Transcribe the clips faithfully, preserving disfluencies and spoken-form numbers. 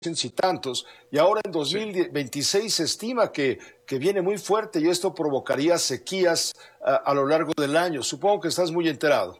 y tantos, y ahora en dos mil Sí. veintiséis se estima que, que viene muy fuerte y esto provocaría sequías a, a lo largo del año. Supongo que estás muy enterado.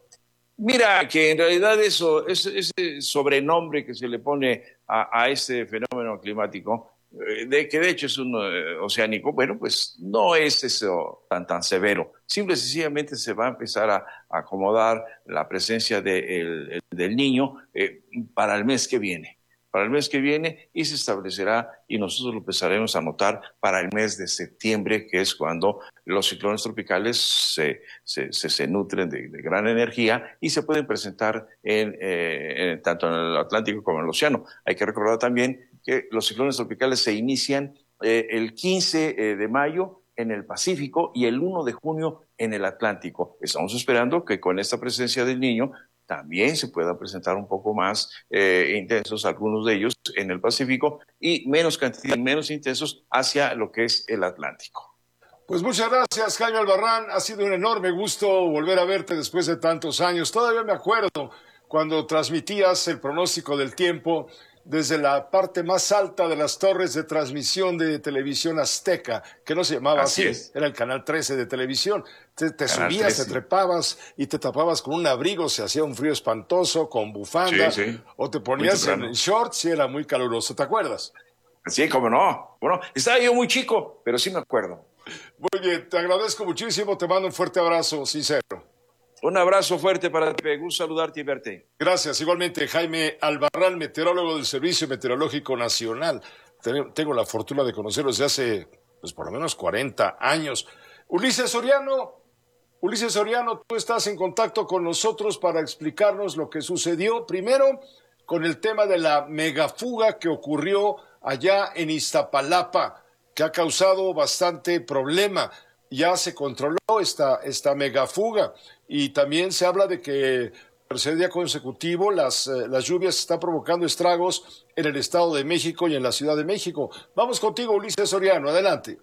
Mira, que en realidad eso, ese, ese sobrenombre que se le pone a, a este fenómeno climático, eh, de que de hecho es un eh, oceánico, bueno, pues no es eso tan, tan severo. Simple y sencillamente se va a empezar a, a acomodar la presencia de el- el- del niño eh, para el mes que viene. Para el mes que viene y se establecerá y nosotros lo empezaremos a notar para el mes de septiembre, que es cuando los ciclones tropicales se, se, se, se nutren de, de gran energía y se pueden presentar en, eh, en, tanto en el Atlántico como en el océano. Hay que recordar también que los ciclones tropicales se inician eh, el quince de mayo en el Pacífico y el uno de junio en el Atlántico. Estamos esperando que con esta presencia del niño también se puedan presentar un poco más eh, intensos algunos de ellos en el Pacífico y menos cantidad, menos intensos hacia lo que es el Atlántico. Pues muchas gracias, Jaime Albarrán. Ha sido un enorme gusto volver a verte después de tantos años. Todavía me acuerdo cuando transmitías el pronóstico del tiempo desde la parte más alta de las torres de transmisión de televisión azteca, que no se llamaba Así así, es. era el canal trece de televisión. Te, te Canal subías, te trece. trepabas y te tapabas con un abrigo, se hacía un frío espantoso, con bufanda, Sí, sí. o te Muy ponías en temprano. shorts y era muy caluroso. ¿Te acuerdas? Sí, cómo no. Bueno, estaba yo muy chico, pero sí me acuerdo. Muy bien, te agradezco muchísimo, te mando un fuerte abrazo sincero. Un abrazo fuerte para ti, gusto saludarte y verte. Gracias, igualmente Jaime Albarrán, meteorólogo del Servicio Meteorológico Nacional. Tengo la fortuna de conocerlo desde hace, pues por lo menos cuarenta años. Ulises Soriano, Ulises Soriano, tú estás en contacto con nosotros para explicarnos lo que sucedió. Primero, con el tema de la megafuga que ocurrió allá en Iztapalapa, que ha causado bastante problema. Ya se controló esta, esta megafuga y también se habla de que por tercer día consecutivo las, eh, las lluvias están provocando estragos en el Estado de México y en la Ciudad de México. Vamos contigo, Ulises Soriano, adelante.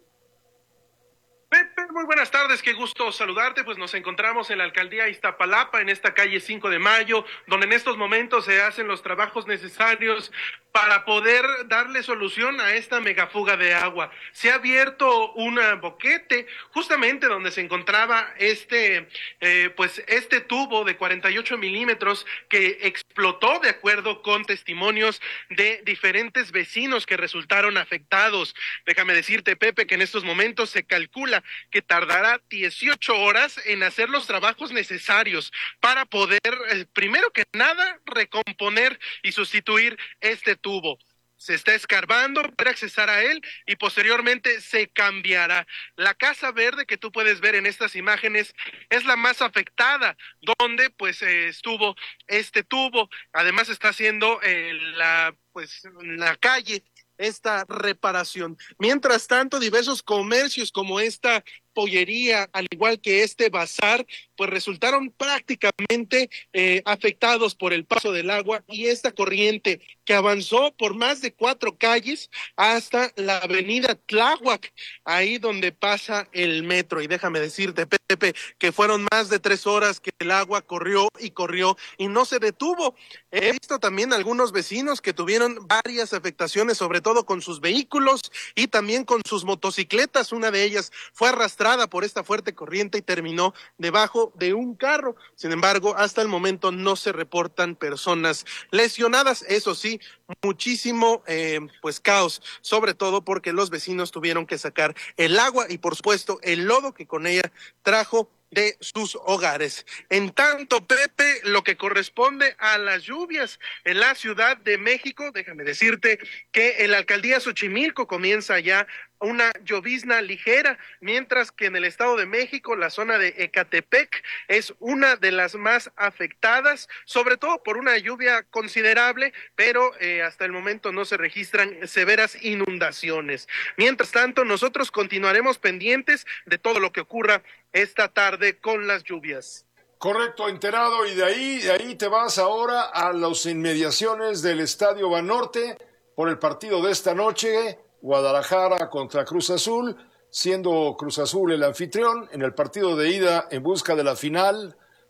Pepe, muy buenas tardes, qué gusto saludarte. Pues nos encontramos en la alcaldía Iztapalapa, en esta calle cinco de mayo, donde en estos momentos se hacen los trabajos necesarios para poder darle solución a esta megafuga de agua. Se ha abierto un boquete justamente donde se encontraba este, eh, pues este tubo de cuarenta y ocho milímetros que explotó, de acuerdo con testimonios de diferentes vecinos que resultaron afectados. Déjame decirte, Pepe, que en estos momentos se calcula que tardará dieciocho horas en hacer los trabajos necesarios para poder, eh, primero que nada, recomponer y sustituir este tubo. Se está escarbando para accesar a él y posteriormente se cambiará. La Casa Verde que tú puedes ver en estas imágenes es la más afectada, donde pues eh, estuvo este tubo. Además está haciendo eh, la pues la calle esta reparación. Mientras tanto, diversos comercios como esta pollería, al igual que este bazar, pues resultaron prácticamente eh, afectados por el paso del agua y esta corriente que avanzó por más de cuatro calles hasta la avenida Tláhuac, ahí donde pasa el metro. Y déjame decirte, Pepe, que fueron más de tres horas que el agua corrió y corrió y no se detuvo. He visto también algunos vecinos que tuvieron varias afectaciones, sobre todo con sus vehículos y también con sus motocicletas. Una de ellas fue arrastrada por esta fuerte corriente y terminó debajo de un carro. Sin embargo, hasta el momento no se reportan personas lesionadas. Eso sí, muchísimo eh, pues caos, sobre todo porque los vecinos tuvieron que sacar el agua y por supuesto el lodo que con ella trajo de sus hogares. En tanto, Pepe, lo que corresponde a las lluvias en la Ciudad de México, déjame decirte que en la alcaldía Xochimilco comienza ya una llovizna ligera, mientras que en el Estado de México, la zona de Ecatepec es una de las más afectadas, sobre todo por una lluvia considerable, pero eh, hasta el momento no se registran severas inundaciones. Mientras tanto, nosotros continuaremos pendientes de todo lo que ocurra esta tarde con las lluvias. Correcto, enterado, y de ahí, de ahí te vas ahora a las inmediaciones del Estadio Banorte por el partido de esta noche, Guadalajara contra Cruz Azul, siendo Cruz Azul el anfitrión en el partido de ida en busca de la final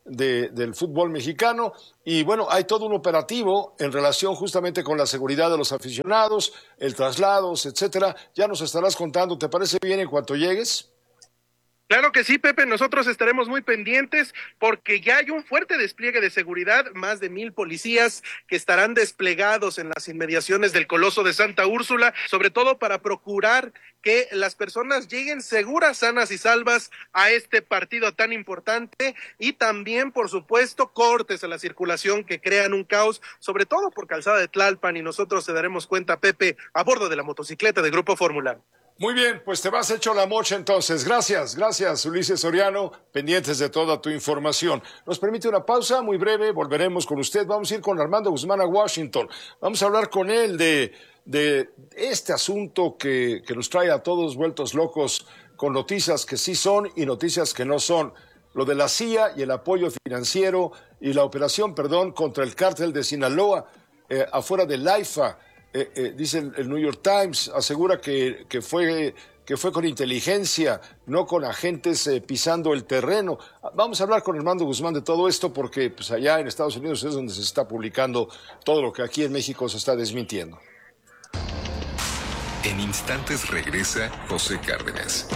de, del fútbol mexicano. Y bueno, hay todo un operativo en relación justamente con la seguridad de los aficionados, el traslados, etcétera. Ya nos estarás contando, ¿te parece bien en cuanto llegues? Claro que sí, Pepe, nosotros estaremos muy pendientes porque ya hay un fuerte despliegue de seguridad, más de mil policías que estarán desplegados en las inmediaciones del Coloso de Santa Úrsula, sobre todo para procurar que las personas lleguen seguras, sanas y salvas a este partido tan importante, y también, por supuesto, cortes a la circulación que crean un caos, sobre todo por Calzada de Tlalpan, y nosotros se daremos cuenta, Pepe, a bordo de la motocicleta de Grupo Fórmula. Muy bien, pues te vas hecho la mocha entonces. Gracias, gracias Ulises Soriano, pendientes de toda tu información. Nos permite una pausa muy breve, volveremos con usted. Vamos a ir con Armando Guzmán a Washington. Vamos a hablar con él de, de este asunto que, que nos trae a todos vueltos locos, con noticias que sí son y noticias que no son. Lo de la C I A y el apoyo financiero y la operación, perdón, contra el cártel de Sinaloa, eh, afuera del AIFA. Eh, eh, dice el, el New York Times, asegura que, que, fue, que fue con inteligencia, no con agentes eh, pisando el terreno. Vamos a hablar con Armando Guzmán de todo esto porque pues, allá en Estados Unidos es donde se está publicando todo lo que aquí en México se está desmintiendo. En instantes regresa José Cárdenas.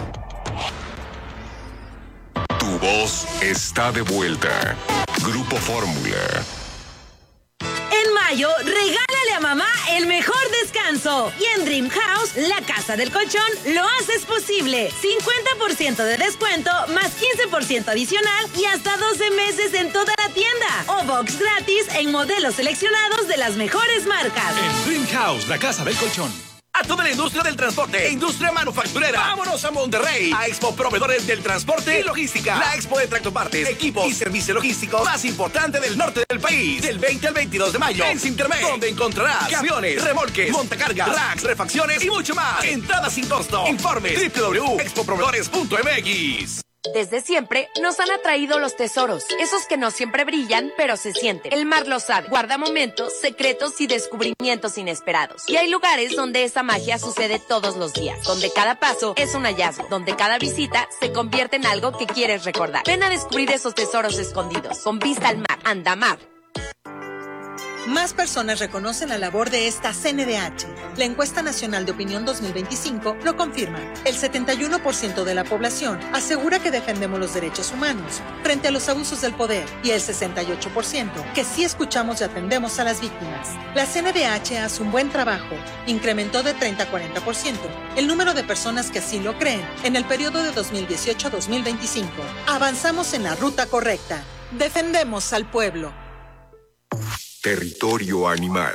Tu voz está de vuelta. Grupo Fórmula. En mayo, regálale a mamá el mejor descanso. Y en Dream House, la casa del colchón, lo haces posible. cincuenta por ciento de descuento, más quince por ciento adicional y hasta doce meses en toda la tienda. O box gratis en modelos seleccionados de las mejores marcas. En Dream House, la casa del colchón. A toda la industria del transporte e industria manufacturera. Vámonos a Monterrey, a Expo Proveedores del Transporte y Logística. La expo de tractopartes, equipos y servicio logístico más importante del norte del país. Del veinte al veintidós de mayo en Sintermex, donde encontrarás camiones, remolques, montacargas, racks, refacciones y mucho más. Entrada sin costo. Informe doble u doble u doble u punto expo proveedores punto m x. Desde siempre nos han atraído los tesoros, esos que no siempre brillan, pero se sienten. El mar lo sabe, guarda momentos, secretos y descubrimientos inesperados. Y hay lugares donde esa magia sucede todos los días, donde cada paso es un hallazgo, donde cada visita se convierte en algo que quieres recordar. Ven a descubrir esos tesoros escondidos, con vista al mar, Andamar. Más personas reconocen la labor de esta C N D H. La encuesta nacional de opinión dos mil veinticinco lo confirma. El setenta y uno por ciento de la población asegura que defendemos los derechos humanos frente a los abusos del poder y el sesenta y ocho por ciento que sí escuchamos y atendemos a las víctimas. La C N D H hace un buen trabajo. Incrementó de treinta a cuarenta por ciento el número de personas que así lo creen en el periodo de dos mil dieciocho a dos mil veinticinco. Avanzamos en la ruta correcta. Defendemos al pueblo. Territorio animal.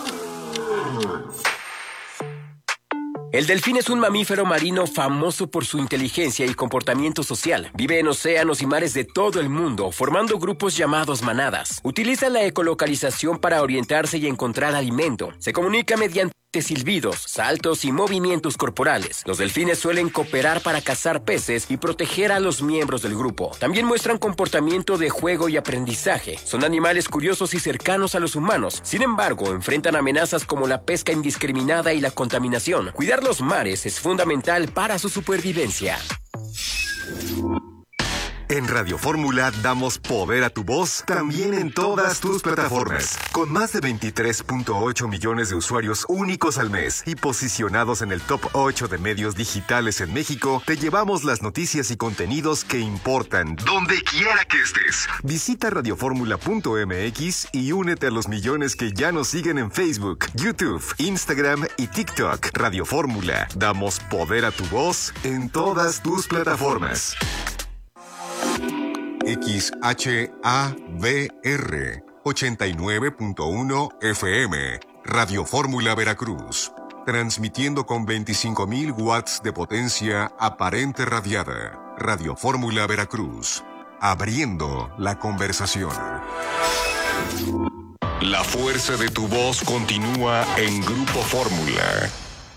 El delfín es un mamífero marino famoso por su inteligencia y comportamiento social. Vive en océanos y mares de todo el mundo, formando grupos llamados manadas. Utiliza la ecolocalización para orientarse y encontrar alimento. Se comunica mediante silbidos, saltos y movimientos corporales. Los delfines suelen cooperar para cazar peces y proteger a los miembros del grupo. También muestran comportamiento de juego y aprendizaje. Son animales curiosos y cercanos a los humanos. Sin embargo, enfrentan amenazas como la pesca indiscriminada y la contaminación. Cuidar los mares es fundamental para su supervivencia. En Radio Fórmula damos poder a tu voz también en todas tus plataformas. Con más de veintitrés punto ocho millones de usuarios únicos al mes y posicionados en el top ocho de medios digitales en México, te llevamos las noticias y contenidos que importan, donde quiera que estés. Visita radioformula punto m x y únete a los millones que ya nos siguen en Facebook, YouTube, Instagram y TikTok. Radio Fórmula, damos poder a tu voz en todas tus plataformas. X H A V R ochenta y nueve punto uno F M, Radio Fórmula Veracruz, transmitiendo con veinticinco mil watts de potencia aparente radiada. Radio Fórmula Veracruz, abriendo la conversación. La fuerza de tu voz continúa en Grupo Fórmula.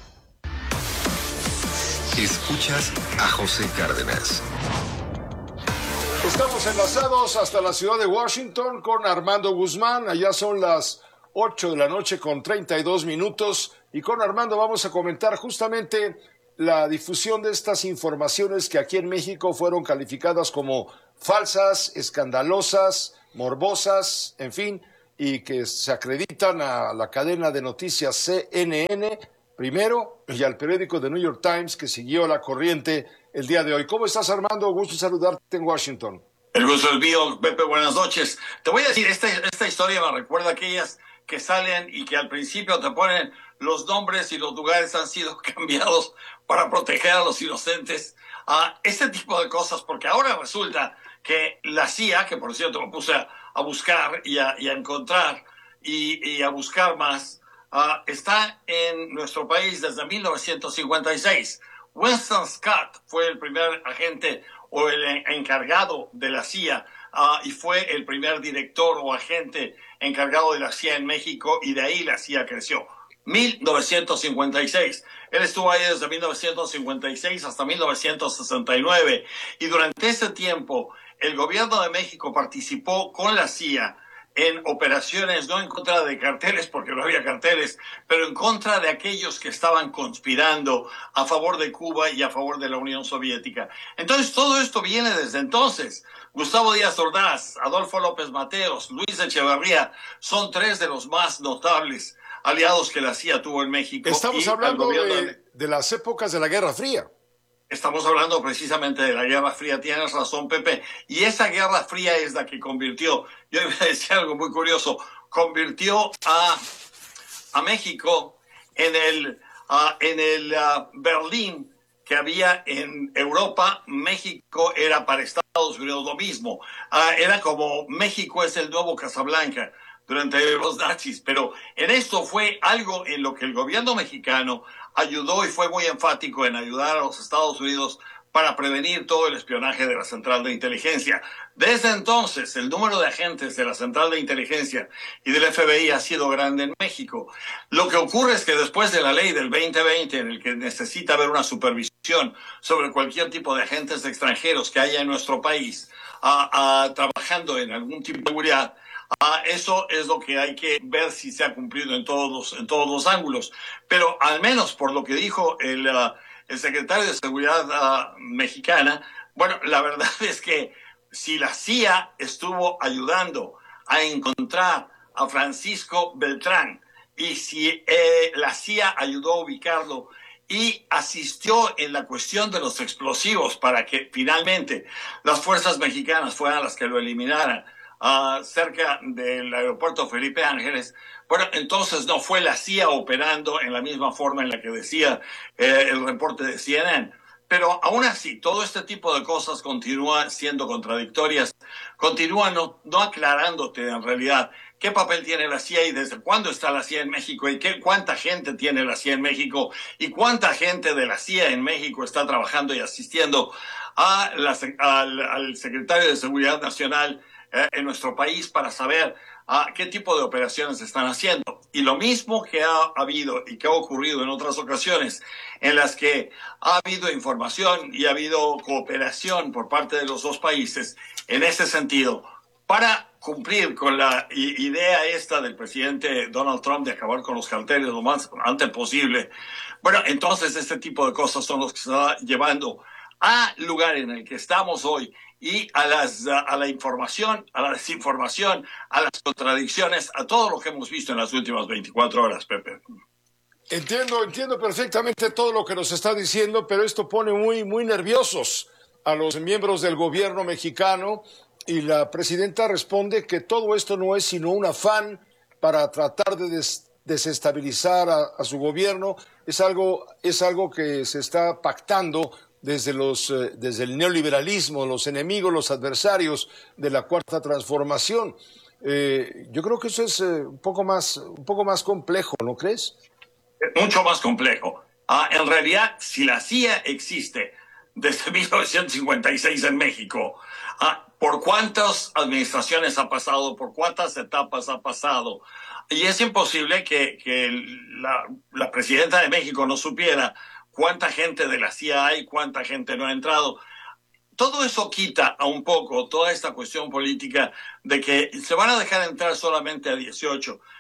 Escuchas a José Cárdenas. Estamos enlazados hasta la ciudad de Washington con Armando Guzmán. Allá son las ocho de la noche con treinta y dos minutos. Y con Armando vamos a comentar justamente la difusión de estas informaciones que aquí en México fueron calificadas como falsas, escandalosas, morbosas, en fin, y que se acreditan a la cadena de noticias C N N primero y al periódico The New York Times, que siguió la corriente el día de hoy. ¿Cómo estás, Armando? Gusto saludarte en Washington. El gusto es mío, Pepe, buenas noches. Te voy a decir, esta, esta historia me recuerda a aquellas que salen y que al principio te ponen los nombres y los lugares han sido cambiados para proteger a los inocentes. Uh, este tipo de cosas, porque ahora resulta que la C I A, que por cierto me puse a, a buscar y a, y a encontrar y, y a buscar más, uh, está en nuestro país desde mil novecientos cincuenta y seis. Winston Scott fue el primer agente o el encargado de la C I A uh, y fue el primer director o agente encargado de la C I A en México, y de ahí la C I A creció. mil novecientos cincuenta y seis. Él estuvo ahí desde mil novecientos cincuenta y seis hasta mil novecientos sesenta y nueve, y durante ese tiempo el gobierno de México participó con la C I A en operaciones no en contra de carteles, porque no había carteles, pero en contra de aquellos que estaban conspirando a favor de Cuba y a favor de la Unión Soviética. Entonces, todo esto viene desde entonces. Gustavo Díaz Ordaz, Adolfo López Mateos, Luis Echeverría, son tres de los más notables aliados que la C I A tuvo en México. Estamos hablando de, de las épocas de la Guerra Fría. Estamos hablando precisamente de la Guerra Fría, tienes razón, Pepe, y esa Guerra Fría es la que convirtió, yo iba a decir algo muy curioso, convirtió a, a México en el, uh, en el uh, Berlín que había en Europa. México era para Estados Unidos lo mismo, uh, era como México es el nuevo Casablanca durante los nazis, pero en esto fue algo en lo que el gobierno mexicano ayudó y fue muy enfático en ayudar a los Estados Unidos para prevenir todo el espionaje de la Central de Inteligencia. Desde entonces, el número de agentes de la Central de Inteligencia y del F B I ha sido grande en México. Lo que ocurre es que después de la ley del veinte veinte, en el que necesita haber una supervisión sobre cualquier tipo de agentes extranjeros que haya en nuestro país, a, a, trabajando en algún tipo de seguridad, Uh, eso es lo que hay que ver si se ha cumplido en todos los, en todos los ángulos. Pero al menos por lo que dijo el, uh, el secretario de Seguridad uh, mexicana, bueno, la verdad es que si la C I A estuvo ayudando a encontrar a Francisco Beltrán y si eh, la C I A ayudó a ubicarlo y asistió en la cuestión de los explosivos para que finalmente las fuerzas mexicanas fueran las que lo eliminaran, Uh, cerca del aeropuerto Felipe Ángeles, bueno, entonces no fue la C I A operando en la misma forma en la que decía eh, el reporte de C N N. Pero aún así, todo este tipo de cosas continúa siendo contradictorias, continúa no, no aclarándote en realidad qué papel tiene la C I A y desde cuándo está la C I A en México y qué, cuánta gente tiene la C I A en México y cuánta gente de la C I A en México está trabajando y asistiendo a la, al, al secretario de Seguridad Nacional Eh, en nuestro país para saber uh, qué tipo de operaciones están haciendo. Y lo mismo que ha habido y que ha ocurrido en otras ocasiones en las que ha habido información y ha habido cooperación por parte de los dos países en ese sentido para cumplir con la idea esta del presidente Donald Trump de acabar con los carteles lo más antes posible. Bueno, entonces este tipo de cosas son los que se está llevando al lugar en el que estamos hoy y a, las, a la información, a la desinformación, a las contradicciones, a todo lo que hemos visto en las últimas veinticuatro horas, Pepe. Entiendo, entiendo perfectamente todo lo que nos está diciendo, pero esto pone muy, muy nerviosos a los miembros del gobierno mexicano y la presidenta responde que todo esto no es sino un afán para tratar de des desestabilizar a, a su gobierno. Es algo, es algo que se está pactando desde los eh, desde el neoliberalismo, los enemigos, los adversarios de la Cuarta Transformación. Eh, yo creo que eso es eh, un poco más un poco más complejo, ¿no crees? Mucho más complejo. Uh, en realidad, si la C I A existe desde mil novecientos cincuenta y seis en México, uh, ¿por cuántas administraciones ha pasado? ¿Por cuántas etapas ha pasado? Y es imposible que, que la, la presidenta de México no supiera cuánta gente de la C I A hay, cuánta gente no ha entrado. Todo eso quita a un poco toda esta cuestión política de que se van a dejar entrar solamente a dieciocho.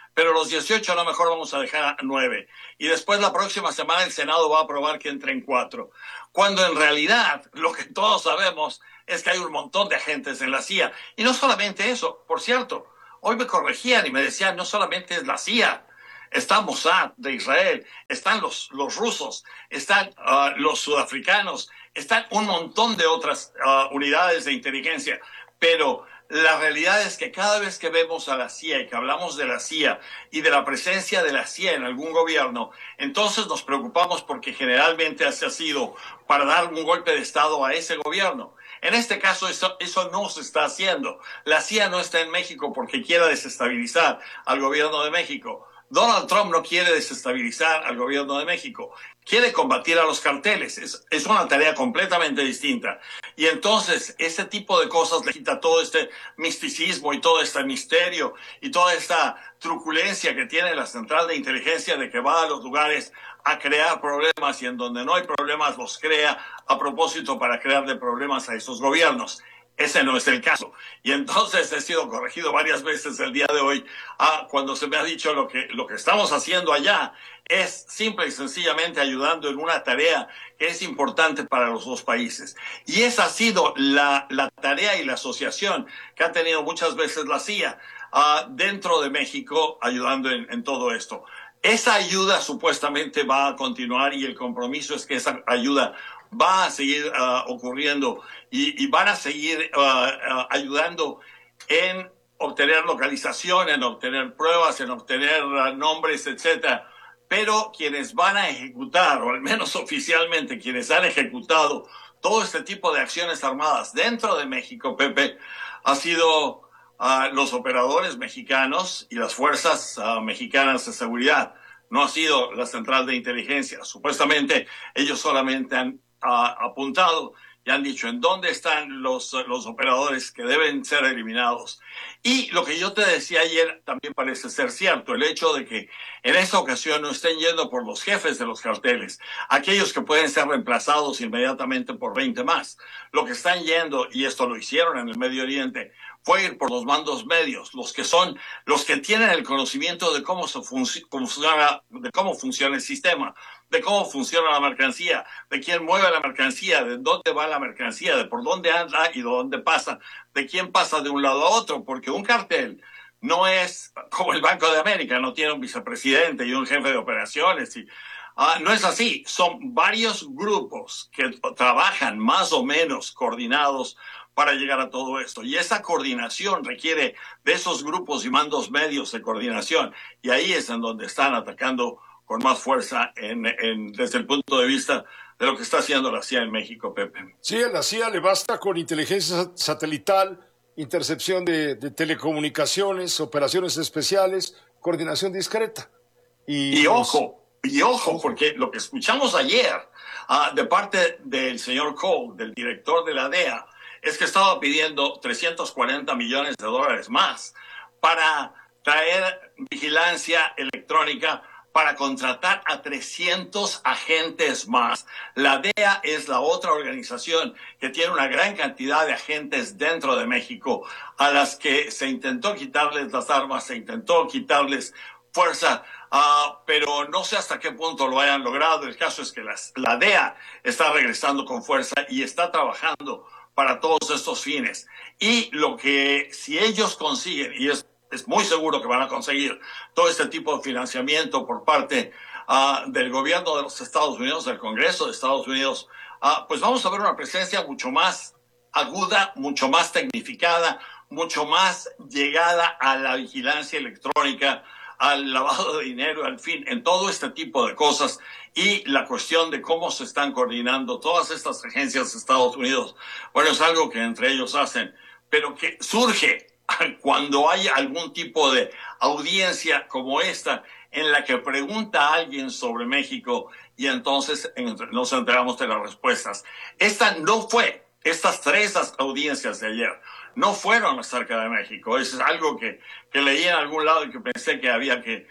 pero los dieciocho a lo mejor vamos a dejar a nueve. Y después la próxima semana el Senado va a aprobar que entren cuatro. Cuando en realidad lo que todos sabemos es que hay un montón de agentes en la C I A. Y no solamente eso, por cierto, hoy me corregían y me decían, no solamente es la C I A, está Mossad de Israel, están los, los rusos, están uh, los sudafricanos, están un montón de otras uh, unidades de inteligencia, pero la realidad es que cada vez que vemos a la C I A y que hablamos de la C I A y de la presencia de la C I A en algún gobierno, entonces nos preocupamos porque generalmente ha sido para dar un golpe de Estado a ese gobierno. En este caso, eso, eso no se está haciendo. La C I A no está en México porque quiera desestabilizar al gobierno de México. Donald Trump no quiere desestabilizar al gobierno de México. Quiere combatir a los carteles. Es, es una tarea completamente distinta. Y entonces, ese tipo de cosas le quita todo este misticismo y todo este misterio y toda esta truculencia que tiene la Central de Inteligencia de que va a los lugares a crear problemas y en donde no hay problemas los crea a propósito para crearle problemas a esos gobiernos. Ese no es el caso. Y entonces he sido corregido varias veces el día de hoy ah, cuando se me ha dicho lo que, lo que estamos haciendo allá es simple y sencillamente ayudando en una tarea que es importante para los dos países. Y esa ha sido la, la tarea y la asociación que ha tenido muchas veces la C I A ah, dentro de México ayudando en, en todo esto. Esa ayuda supuestamente va a continuar y el compromiso es que esa ayuda va a seguir uh, ocurriendo y, y van a seguir uh, uh, ayudando en obtener localización, en obtener pruebas, en obtener uh, nombres, etcétera. Pero quienes van a ejecutar, o al menos oficialmente quienes han ejecutado todo este tipo de acciones armadas dentro de México, Pepe, ha sido uh, los operadores mexicanos y las fuerzas uh, mexicanas de seguridad. No ha sido la Central de Inteligencia. Supuestamente ellos solamente han Uh, apuntado y han dicho en dónde están los, los operadores que deben ser eliminados. Y lo que yo te decía ayer también parece ser cierto, el hecho de que en esta ocasión no estén yendo por los jefes de los carteles, aquellos que pueden ser reemplazados inmediatamente por veinte más. Lo que están yendo, y esto lo hicieron en el Medio Oriente, fue ir por los mandos medios, los que son, los que tienen el conocimiento de cómo se func- funciona, de cómo funciona el sistema, de cómo funciona la mercancía, de quién mueve la mercancía, de dónde va la mercancía, de por dónde anda y de dónde pasa, de quién pasa de un lado a otro, porque un cartel no es como el Banco de América, no tiene un vicepresidente y un jefe de operaciones y Uh, no es así, son varios grupos que trabajan más o menos coordinados para llegar a todo esto. Y esa coordinación requiere de esos grupos y mandos medios de coordinación. Y ahí es en donde están atacando con más fuerza en, en, desde el punto de vista de lo que está haciendo la C I A en México, Pepe. Sí, a la C I A le basta con inteligencia satelital, intercepción de, de telecomunicaciones, operaciones especiales, coordinación discreta. Y, y ojo. Y ojo, porque lo que escuchamos ayer uh, de parte del señor Cole, del director de la D E A, es que estaba pidiendo trescientos cuarenta millones de dólares más para traer vigilancia electrónica, para contratar a trescientos agentes más. La D E A es la otra organización que tiene una gran cantidad de agentes dentro de México a las que se intentó quitarles las armas, se intentó quitarles fuerza, uh, pero no sé hasta qué punto lo hayan logrado. El caso es que las, la D E A está regresando con fuerza y está trabajando para todos estos fines. Y lo que, si ellos consiguen, y es, es muy seguro que van a conseguir todo este tipo de financiamiento por parte uh, del gobierno de los Estados Unidos, del Congreso de Estados Unidos, uh, pues vamos a ver una presencia mucho más aguda, mucho más tecnificada, mucho más llegada a la vigilancia electrónica, al lavado de dinero, al fin, en todo este tipo de cosas y la cuestión de cómo se están coordinando todas estas agencias de Estados Unidos. Bueno, es algo que entre ellos hacen, pero que surge cuando hay algún tipo de audiencia como esta en la que pregunta a alguien sobre México y entonces nos enteramos de las respuestas. Esta no fue, estas tres audiencias de ayer, no fueron acerca de México. Eso es algo que, que leí en algún lado y que pensé que había que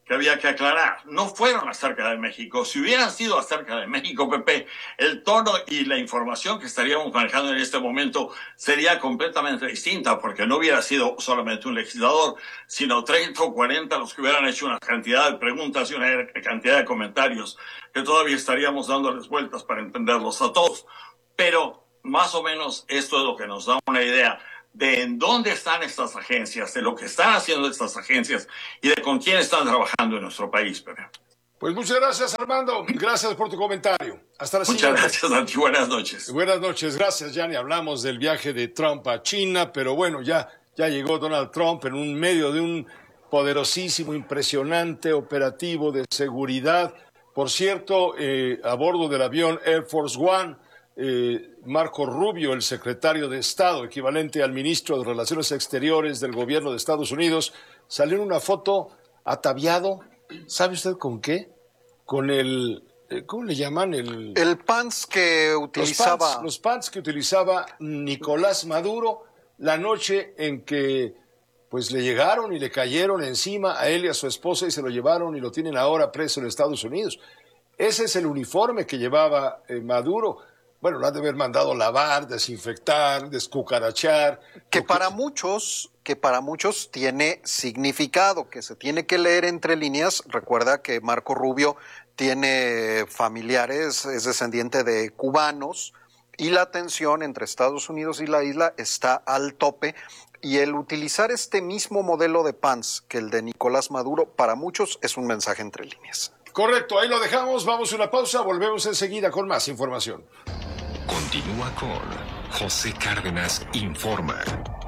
que había que aclarar. No fueron acerca de México. Si hubieran sido acerca de México, Pepe, el tono y la información que estaríamos manejando en este momento sería completamente distinta, porque no hubiera sido solamente un legislador, sino treinta o cuarenta los que hubieran hecho una cantidad de preguntas y una cantidad de comentarios que todavía estaríamos dándoles vueltas para entenderlos a todos. Pero más o menos esto es lo que nos da una idea de en dónde están estas agencias, de lo que están haciendo estas agencias y de con quién están trabajando en nuestro país, Pepe. Pues muchas gracias, Armando. Gracias por tu comentario. Hasta la siguiente. Muchas gracias, Santi. Buenas noches. Buenas noches. Gracias, Gianni. Hablamos del viaje de Trump a China, pero bueno, ya, ya llegó Donald Trump en un medio de un poderosísimo, impresionante operativo de seguridad. Por cierto, eh, a bordo del avión Air Force One, Eh, Marco Rubio, el secretario de Estado, equivalente al ministro de Relaciones Exteriores del gobierno de Estados Unidos, salió en una foto ataviado, ¿sabe usted con qué? Con el, eh, ¿cómo le llaman? El, el pants que utilizaba... Los pants, los pants que utilizaba Nicolás Maduro la noche en que pues le llegaron y le cayeron encima a él y a su esposa y se lo llevaron y lo tienen ahora preso en Estados Unidos. Ese es el uniforme que llevaba eh, Maduro. Bueno, lo han de haber mandado lavar, desinfectar, descucarachar. Que para muchos, que para muchos tiene significado, que se tiene que leer entre líneas. Recuerda que Marco Rubio tiene familiares, es descendiente de cubanos, y la tensión entre Estados Unidos y la isla está al tope. Y el utilizar este mismo modelo de pants que el de Nicolás Maduro, para muchos es un mensaje entre líneas. Correcto, ahí lo dejamos, vamos a una pausa, volvemos enseguida con más información. Continúa con José Cárdenas Informa.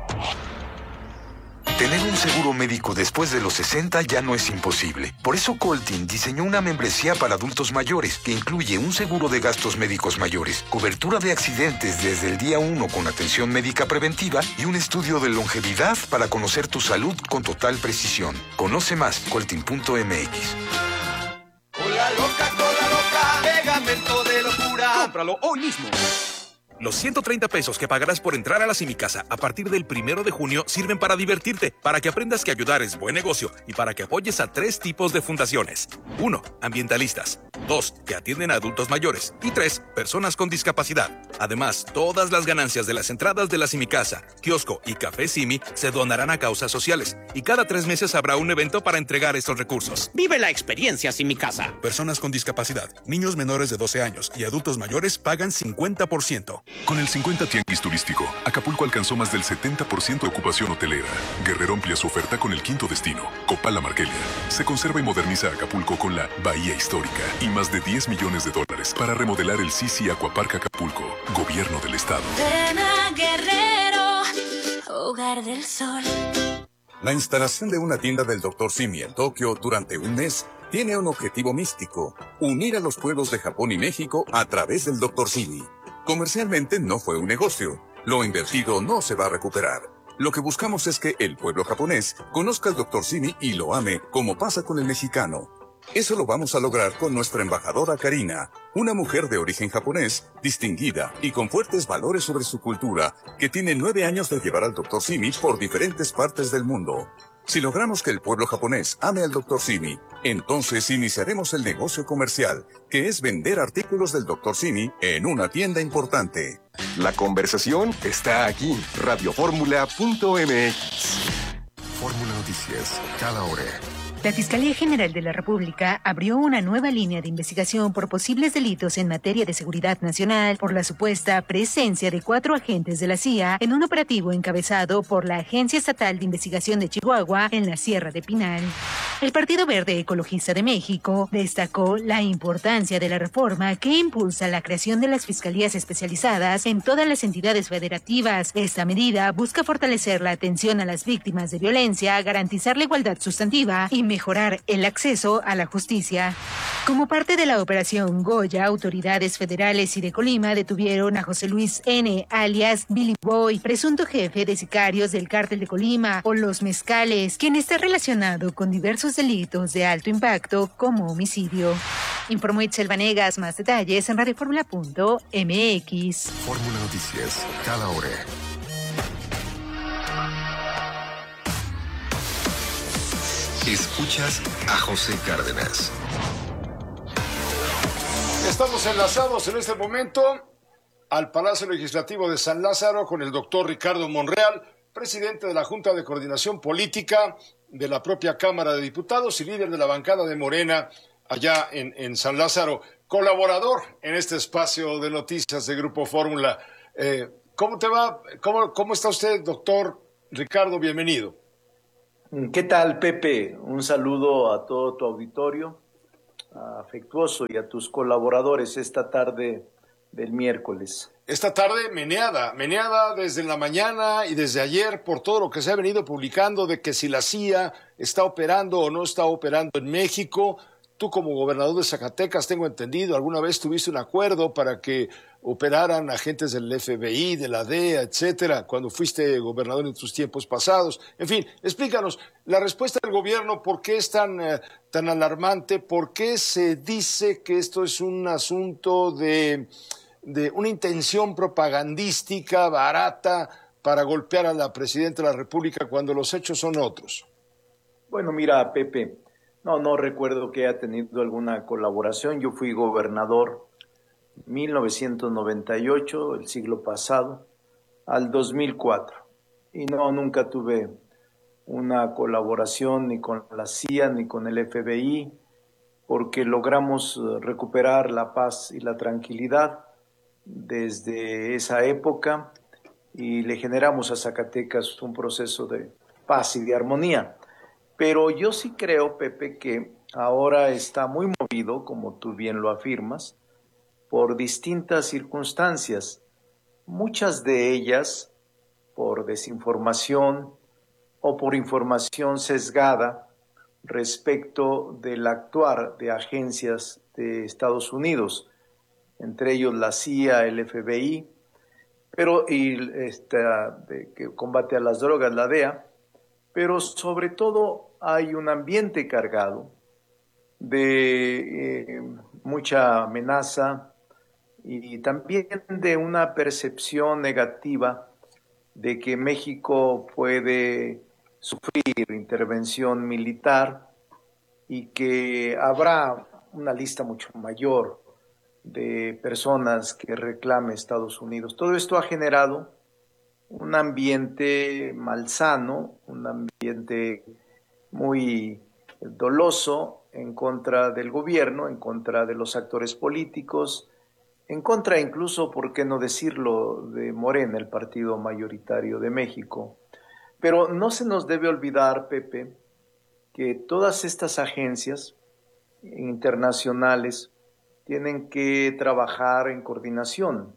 Tener un seguro médico después de los sesenta ya no es imposible. Por eso Coltin diseñó una membresía para adultos mayores que incluye un seguro de gastos médicos mayores, cobertura de accidentes desde el día uno con atención médica preventiva y un estudio de longevidad para conocer tu salud con total precisión. Conoce más, coltin punto m x. Cola loca, cola loca, pegamento de locura. Cómpralo hoy mismo. Los ciento treinta pesos que pagarás por entrar a la Simicasa a partir del primero de junio sirven para divertirte, para que aprendas que ayudar es buen negocio y para que apoyes a tres tipos de fundaciones. Uno, ambientalistas. Dos, que atienden a adultos mayores. Y tres, personas con discapacidad. Además, todas las ganancias de las entradas de la Simicasa, kiosco y café Simi se donarán a causas sociales. Y cada tres meses habrá un evento para entregar estos recursos. Vive la experiencia Simicasa. Personas con discapacidad, niños menores de doce años y adultos mayores pagan cincuenta por ciento. Con el cincuenta Tianguis Turístico, Acapulco alcanzó más del setenta por ciento de ocupación hotelera. Guerrero amplia su oferta con el quinto destino, Copala Marquelia. Se conserva y moderniza Acapulco con la Bahía Histórica y más de diez millones de dólares para remodelar el Sisi Aquapark Acapulco, Gobierno del Estado. Ven a Guerrero, hogar del sol. La instalación de una tienda del doctor Simi en Tokio durante un mes tiene un objetivo místico: unir a los pueblos de Japón y México a través del doctor Simi. Comercialmente no fue un negocio. Lo invertido no se va a recuperar. Lo que buscamos es que el pueblo japonés conozca al doctor Simi y lo ame, como pasa con el mexicano. Eso lo vamos a lograr con nuestra embajadora Karina, una mujer de origen japonés, distinguida y con fuertes valores sobre su cultura, que tiene nueve años de llevar al doctor Simi por diferentes partes del mundo. Si logramos que el pueblo japonés ame al doctor Simi, entonces iniciaremos el negocio comercial, que es vender artículos del doctor Simi en una tienda importante. La conversación está aquí. radio fórmula punto m x. Fórmula Noticias, cada hora. La Fiscalía General de la República abrió una nueva línea de investigación por posibles delitos en materia de seguridad nacional por la supuesta presencia de cuatro agentes de la C I A en un operativo encabezado por la Agencia Estatal de Investigación de Chihuahua en la Sierra de Pinal. El Partido Verde Ecologista de México destacó la importancia de la reforma que impulsa la creación de las fiscalías especializadas en todas las entidades federativas. Esta medida busca fortalecer la atención a las víctimas de violencia, garantizar la igualdad sustantiva y mejorar el acceso a la justicia. Como parte de la operación Goya, autoridades federales y de Colima detuvieron a José Luis N., alias Billy Boy, presunto jefe de sicarios del Cártel de Colima o Los Mezcales, quien está relacionado con diversos delitos de alto impacto como homicidio. Informó Itzel Vanegas. Más detalles en radio fórmula punto m x. Fórmula Noticias, cada hora. Escuchas a José Cárdenas. Estamos enlazados en este momento al Palacio Legislativo de San Lázaro con el doctor Ricardo Monreal, presidente de la Junta de Coordinación Política de la propia Cámara de Diputados y líder de la bancada de Morena allá en, en San Lázaro, colaborador en este espacio de noticias de Grupo Fórmula. Eh, ¿Cómo te va? ¿Cómo, ¿Cómo está usted, doctor Ricardo? Bienvenido. ¿Qué tal, Pepe? Un saludo a todo tu auditorio afectuoso y a tus colaboradores esta tarde del miércoles. Esta tarde meneada, meneada desde la mañana y desde ayer por todo lo que se ha venido publicando de que si la C I A está operando o no está operando en México. Tú como gobernador de Zacatecas, tengo entendido, alguna vez tuviste un acuerdo para que operaran agentes del F B I, de la D E A, etcétera, cuando fuiste gobernador en tus tiempos pasados. En fin, explícanos la respuesta del gobierno, ¿por qué es tan, eh, tan alarmante? ¿Por qué se dice que esto es un asunto de, de una intención propagandística barata para golpear a la presidenta de la República cuando los hechos son otros? Bueno, mira, Pepe, no, no recuerdo que haya tenido alguna colaboración. Yo fui gobernador mil novecientos noventa y ocho, el siglo pasado, al dos mil cuatro. Y no, nunca tuve una colaboración ni con la C I A ni con el F B I, porque logramos recuperar la paz y la tranquilidad desde esa época y le generamos a Zacatecas un proceso de paz y de armonía. Pero yo sí creo, Pepe, que ahora está muy movido, como tú bien lo afirmas, por distintas circunstancias, muchas de ellas por desinformación o por información sesgada respecto del actuar de agencias de Estados Unidos, entre ellos la C I A, el F B I, pero y esta de que combate a las drogas, la D E A, pero sobre todo hay un ambiente cargado de eh, mucha amenaza y también de una percepción negativa de que México puede sufrir intervención militar y que habrá una lista mucho mayor de personas que reclame Estados Unidos. Todo esto ha generado un ambiente malsano, un ambiente muy doloso en contra del gobierno, en contra de los actores políticos, en contra incluso, por qué no decirlo, de Morena, el partido mayoritario de México. Pero no se nos debe olvidar, Pepe, que todas estas agencias internacionales tienen que trabajar en coordinación.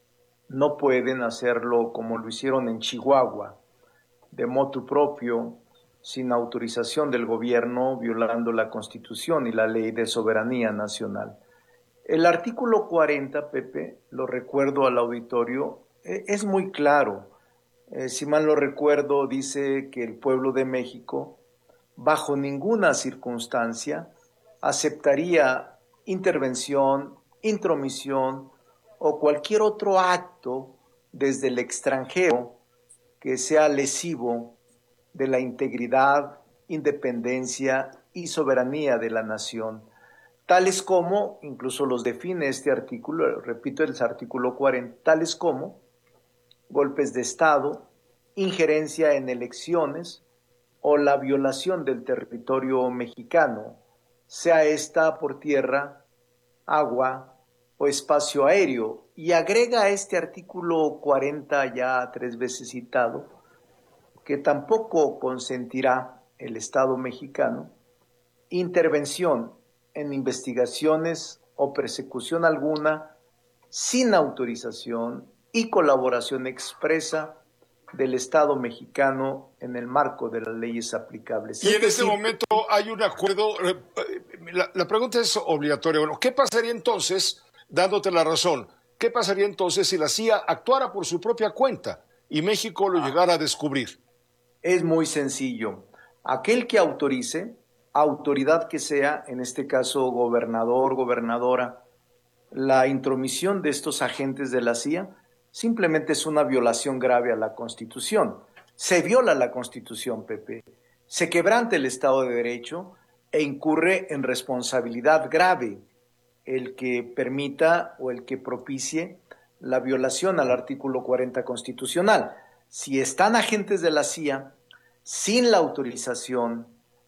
No pueden hacerlo como lo hicieron en Chihuahua, de motu propio, sin autorización del gobierno, violando la Constitución y la Ley de Soberanía Nacional. El artículo cuarenta, Pepe, lo recuerdo al auditorio, es muy claro. Eh, si mal no recuerdo, dice que el pueblo de México, bajo ninguna circunstancia, aceptaría intervención, intromisión o cualquier otro acto desde el extranjero que sea lesivo de la integridad, independencia y soberanía de la nación, tales como, incluso los define este artículo, repito, el artículo cuarenta, tales como golpes de Estado, injerencia en elecciones o la violación del territorio mexicano, sea esta por tierra, agua o espacio aéreo. Y agrega a este artículo cuarenta, ya tres veces citado, que tampoco consentirá el Estado mexicano intervención en investigaciones o persecución alguna sin autorización y colaboración expresa del Estado mexicano en el marco de las leyes aplicables. Y en este momento hay un acuerdo, la, la pregunta es obligatoria. Bueno, ¿qué pasaría entonces, dándote la razón, qué pasaría entonces si la C I A actuara por su propia cuenta y México lo ah. llegara a descubrir? Es muy sencillo. Aquel que autorice, autoridad que sea, en este caso gobernador, gobernadora, la intromisión de estos agentes de la C I A simplemente es una violación grave a la Constitución. Se viola la Constitución, Pepe. Se quebranta el Estado de Derecho e incurre en responsabilidad grave el que permita o el que propicie la violación al artículo cuarenta constitucional. Si están agentes de la C I A sin la autorización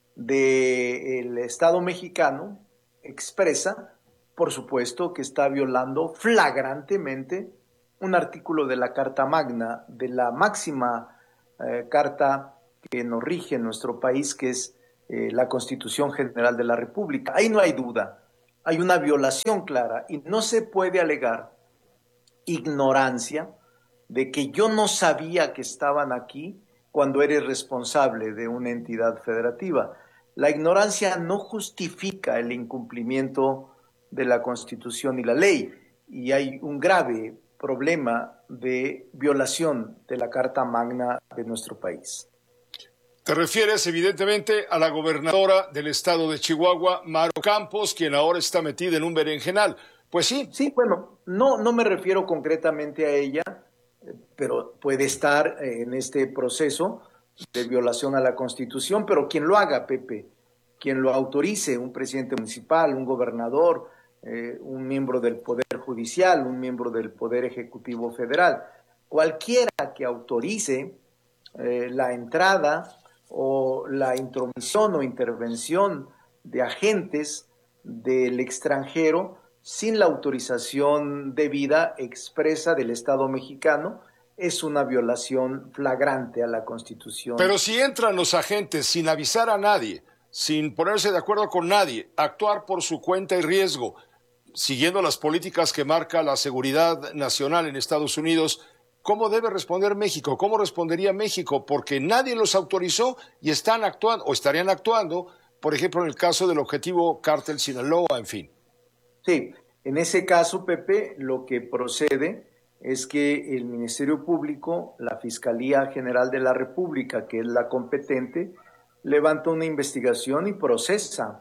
del Estado mexicano expresa, por supuesto que está violando flagrantemente un artículo de la Carta Magna, de la máxima eh, carta que nos rige en nuestro país, que es eh, la Constitución General de la República. Ahí no hay duda, hay una violación clara y no se puede alegar ignorancia de que yo no sabía que estaban aquí cuando eres responsable de una entidad federativa. La ignorancia no justifica el incumplimiento de la Constitución y la ley, y hay un grave problema de violación de la Carta Magna de nuestro país. Te refieres evidentemente a la gobernadora del estado de Chihuahua, Maru Campos, quien ahora está metida en un berenjenal. Pues sí. Sí, bueno, no, no me refiero concretamente a ella, pero puede estar en este proceso de violación a la Constitución, pero quien lo haga, Pepe, quien lo autorice, un presidente municipal, un gobernador, eh, un miembro del Poder Judicial, un miembro del Poder Ejecutivo Federal, cualquiera que autorice eh, la entrada o la intromisión o intervención de agentes del extranjero sin la autorización debida expresa del Estado mexicano, es una violación flagrante a la Constitución. Pero si entran los agentes sin avisar a nadie, sin ponerse de acuerdo con nadie, actuar por su cuenta y riesgo, siguiendo las políticas que marca la seguridad nacional en Estados Unidos, ¿cómo debe responder México? ¿Cómo respondería México? Porque nadie los autorizó y están actuando, o estarían actuando, por ejemplo, en el caso del objetivo Cártel Sinaloa, en fin. Sí, en ese caso, Pepe, lo que procede es que el Ministerio Público, la Fiscalía General de la República, que es la competente, levanta una investigación y procesa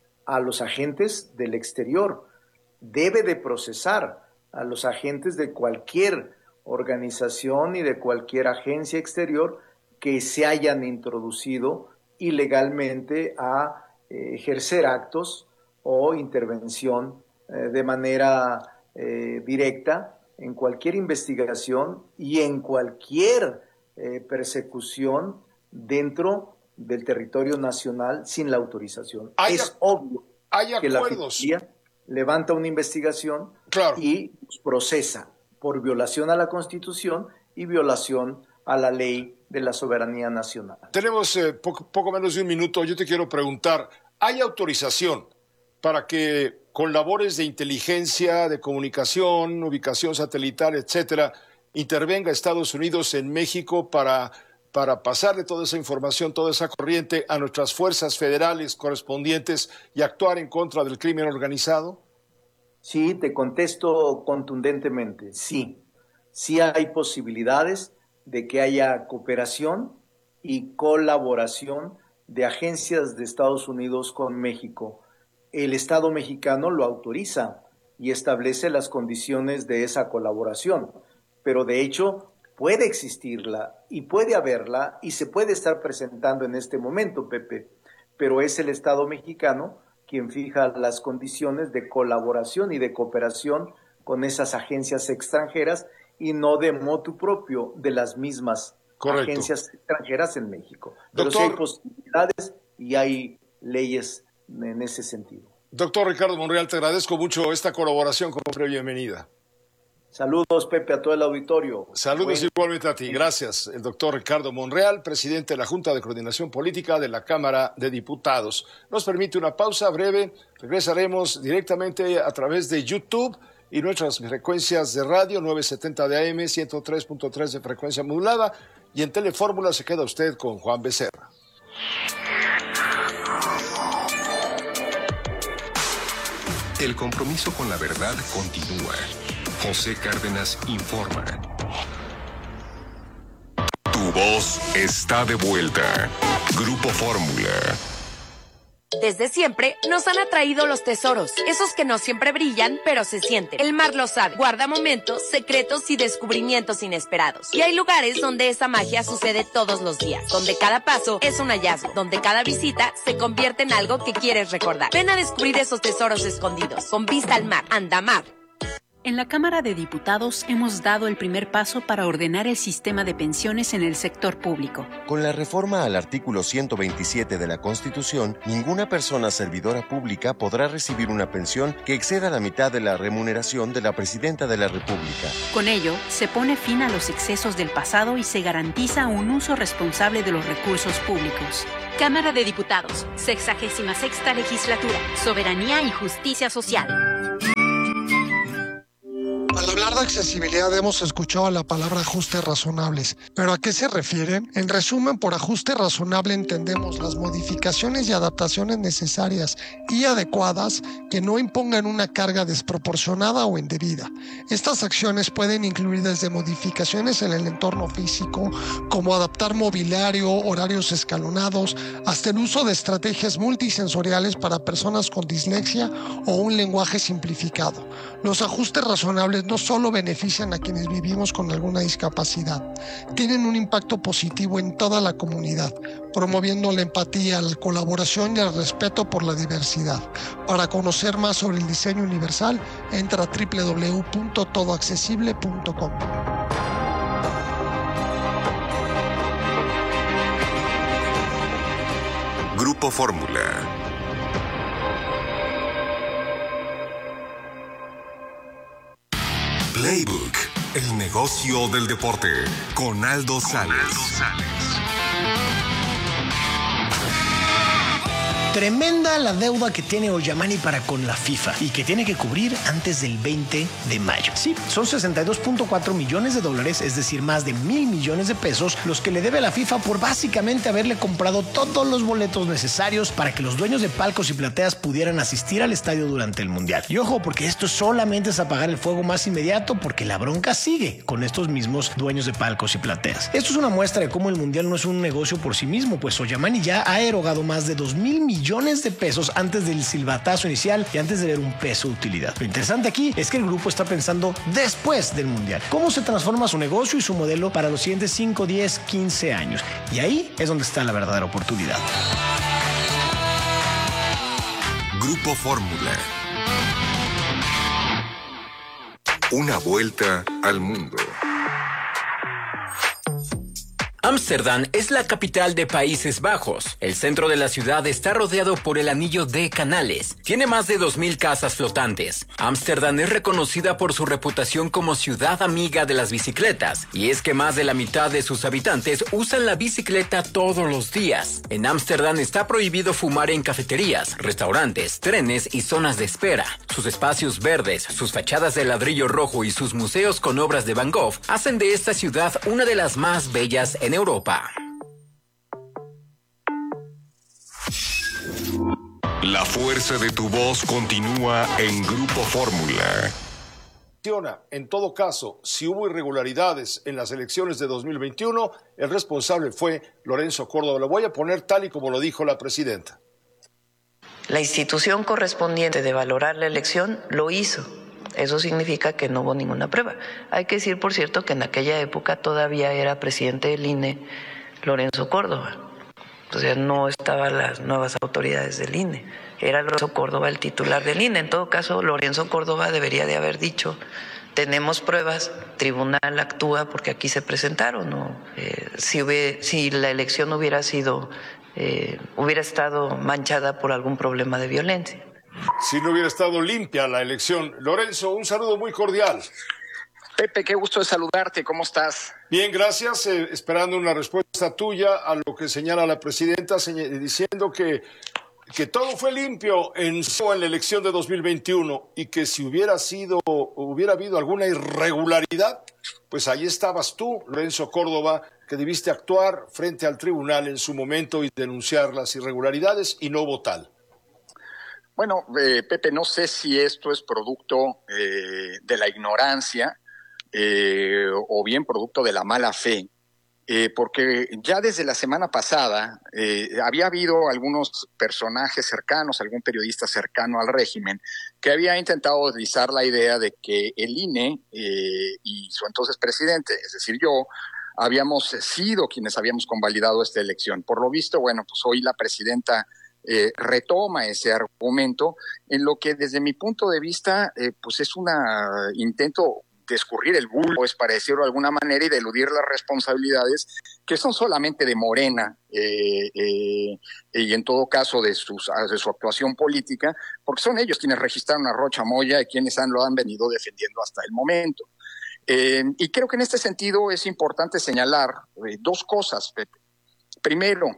a los agentes del exterior. Debe de procesar a los agentes de cualquier organización y de cualquier agencia exterior que se hayan introducido ilegalmente a eh, ejercer actos o intervención eh, de manera eh, directa en cualquier investigación y en cualquier eh, persecución dentro del territorio nacional sin la autorización. Hay, es obvio hay que la Fiscalía levanta una investigación claro. y procesa por violación a la Constitución y violación a la ley de la soberanía nacional. Tenemos eh, poco, poco menos de un minuto. Yo te quiero preguntar, ¿hay autorización para que con labores de inteligencia, de comunicación, ubicación satelital, etcétera, intervenga Estados Unidos en México para, para pasarle toda esa información, toda esa corriente a nuestras fuerzas federales correspondientes y actuar en contra del crimen organizado? Sí, te contesto contundentemente, sí. Sí hay posibilidades de que haya cooperación y colaboración de agencias de Estados Unidos con México. El Estado mexicano lo autoriza y establece las condiciones de esa colaboración, pero de hecho puede existirla y puede haberla y se puede estar presentando en este momento, Pepe, pero es el Estado mexicano quien fija las condiciones de colaboración y de cooperación con esas agencias extranjeras y no de motu propio de las mismas Correcto. agencias extranjeras en México. Pero Doctor, sí hay posibilidades y hay leyes en ese sentido. Doctor Ricardo Monreal, te agradezco mucho esta colaboración como bienvenida. Saludos, Pepe, a todo el auditorio. Saludos Buen... igualmente a ti. Gracias. El doctor Ricardo Monreal, presidente de la Junta de Coordinación Política de la Cámara de Diputados. Nos permite una pausa breve. Regresaremos directamente a través de YouTube y nuestras frecuencias de radio, novecientos setenta de A M, ciento tres punto tres de frecuencia modulada. Y en Telefórmula se queda usted con Juan Becerra. El compromiso con la verdad continúa. José Cárdenas informa. Tu voz está de vuelta. Grupo Fórmula. Desde siempre nos han atraído los tesoros, esos que no siempre brillan, pero se sienten. El mar lo sabe, guarda momentos, secretos y descubrimientos inesperados. Y hay lugares donde esa magia sucede todos los días, donde cada paso es un hallazgo, donde cada visita se convierte en algo que quieres recordar. Ven a descubrir esos tesoros escondidos, con vista al mar, Andamar. En la Cámara de Diputados hemos dado el primer paso para ordenar el sistema de pensiones en el sector público. Con la reforma al artículo ciento veintisiete de la Constitución, ninguna persona servidora pública podrá recibir una pensión que exceda la mitad de la remuneración de la Presidenta de la República. Con ello, se pone fin a los excesos del pasado y se garantiza un uso responsable de los recursos públicos. Cámara de Diputados, sexagésima sexta legislatura, soberanía y justicia social. Al hablar de accesibilidad hemos escuchado la palabra ajustes razonables, pero ¿a qué se refieren? En resumen, por ajuste razonable entendemos las modificaciones y adaptaciones necesarias y adecuadas que no impongan una carga desproporcionada o indebida. Estas acciones pueden incluir desde modificaciones en el entorno físico, como adaptar mobiliario, horarios escalonados, hasta el uso de estrategias multisensoriales para personas con dislexia o un lenguaje simplificado. Los ajustes razonables no solo benefician a quienes vivimos con alguna discapacidad, tienen un impacto positivo en toda la comunidad, promoviendo la empatía, la colaboración y el respeto por la diversidad. Para conocer más sobre el diseño universal, entra a doble u doble u doble u punto todo accesible punto com. Grupo Fórmula. Playbook, el negocio del deporte, con Aldo Sales. Tremenda la deuda que tiene Oyamani para con la FIFA y que tiene que cubrir antes del veinte de mayo. Sí, son sesenta y dos punto cuatro millones de dólares, es decir, más de mil millones de pesos, los que le debe a la FIFA por básicamente haberle comprado todos los boletos necesarios para que los dueños de palcos y plateas pudieran asistir al estadio durante el Mundial. Y ojo, porque esto solamente es apagar el fuego más inmediato, porque la bronca sigue con estos mismos dueños de palcos y plateas. Esto es una muestra de cómo el Mundial no es un negocio por sí mismo, pues Oyamani ya ha erogado más de dos mil millones de pesos antes del silbatazo inicial y antes de ver un peso de utilidad. Lo interesante aquí es que el grupo está pensando después del Mundial. ¿Cómo se transforma su negocio y su modelo para los siguientes cinco, diez, quince años? Y ahí es donde está la verdadera oportunidad. Grupo Fórmula. Una vuelta al mundo. Ámsterdam es la capital de Países Bajos. El centro de la ciudad está rodeado por el anillo de canales. Tiene más de dos mil casas flotantes. Ámsterdam es reconocida por su reputación como ciudad amiga de las bicicletas. Y es que más de la mitad de sus habitantes usan la bicicleta todos los días. En Ámsterdam está prohibido fumar en cafeterías, restaurantes, trenes y zonas de espera. Sus espacios verdes, sus fachadas de ladrillo rojo y sus museos con obras de Van Gogh hacen de esta ciudad una de las más bellas en Europa. La fuerza de tu voz continúa en Grupo Fórmula. En todo caso, si hubo irregularidades en las elecciones de dos mil veintiuno, el responsable fue Lorenzo Córdoba. Lo voy a poner tal y como lo dijo la presidenta. La institución correspondiente de valorar la elección lo hizo. Eso significa que no hubo ninguna prueba. Hay que decir, por cierto, que en aquella época todavía era presidente del I N E Lorenzo Córdoba. O sea, no estaban las nuevas autoridades del I N E. Era Lorenzo Córdoba el titular del I N E. En todo caso, Lorenzo Córdoba debería de haber dicho, tenemos pruebas, tribunal actúa porque aquí se presentaron. ¿No? Eh, si, hube, si la elección hubiera sido, eh, hubiera estado manchada por algún problema de violencia. Si no hubiera estado limpia la elección. Lorenzo, un saludo muy cordial. Pepe, qué gusto de saludarte, ¿cómo estás? Bien, gracias, eh, esperando una respuesta tuya a lo que señala la presidenta, señ- diciendo que, que todo fue limpio en, en la elección de dos mil veintiuno y que si hubiera sido, hubiera habido alguna irregularidad, pues ahí estabas tú, Lorenzo Córdoba, que debiste actuar frente al tribunal en su momento y denunciar las irregularidades, y no hubo tal. Bueno, eh, Pepe, no sé si esto es producto eh, de la ignorancia eh, o bien producto de la mala fe Eh, porque ya desde la semana pasada eh, había habido algunos personajes cercanos, algún periodista cercano al régimen, que había intentado deslizar la idea de que el I N E eh, y su entonces presidente, es decir, yo, habíamos sido quienes habíamos convalidado esta elección. Por lo visto, bueno, pues hoy la presidenta eh, retoma ese argumento, en lo que desde mi punto de vista, eh, pues es un intento de escurrir el bulto, pues, para decirlo de alguna manera, y de eludir las responsabilidades que son solamente de Morena eh, eh, y en todo caso de, sus, de su actuación política, porque son ellos quienes registraron a Rocha Moya y quienes han, lo han venido defendiendo hasta el momento. Eh, y creo que en este sentido es importante señalar eh, dos cosas, Pepe. Primero,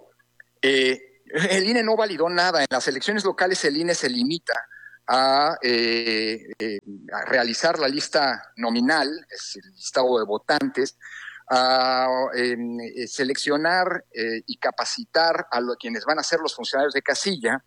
eh, el I N E no validó nada. En las elecciones locales el I N E se limita A, eh, eh, a realizar la lista nominal, es el listado de votantes, a eh, seleccionar eh, y capacitar a los, quienes van a ser los funcionarios de casilla